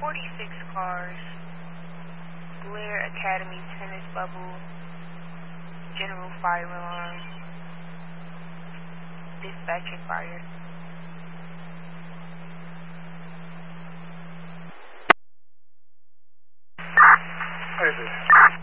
46 cars. Blair Academy tennis bubble. General fire alarm. Dispatcher fire. What is it?